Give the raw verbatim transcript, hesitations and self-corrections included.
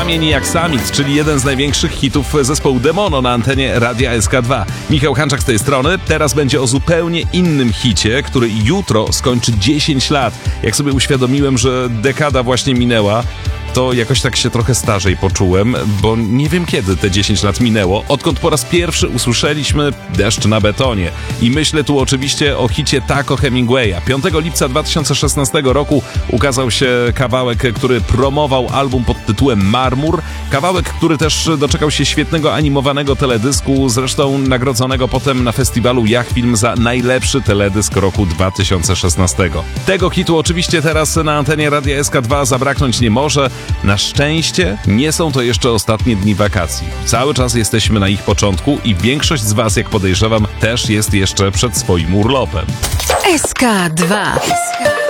Kamień jak samic, czyli jeden z największych hitów zespołu Demono na antenie Radia S K dwa. Michał Hanczak z tej strony. Teraz będzie o zupełnie innym hicie, który jutro skończy dziesięć lat. Jak sobie uświadomiłem, że dekada właśnie minęła, to jakoś tak się trochę starzej poczułem, bo nie wiem kiedy te dziesięć lat minęło, odkąd po raz pierwszy usłyszeliśmy Deszcz na betonie. I myślę tu oczywiście o hicie Taco Hemingwaya. piątego lipca dwa tysiące szesnastego roku ukazał się kawałek, który promował album pod tytułem Marmur. Kawałek, który też doczekał się świetnego animowanego teledysku, zresztą nagrodzonego potem na festiwalu Jach Film za najlepszy teledysk roku dwa tysiące szesnastego. Tego hitu oczywiście teraz na antenie Radia S K dwa zabraknąć nie może. Na szczęście nie są to jeszcze ostatnie dni wakacji. Cały czas jesteśmy na ich początku i większość z Was, jak podejrzewam, też jest jeszcze przed swoim urlopem. S K dwa.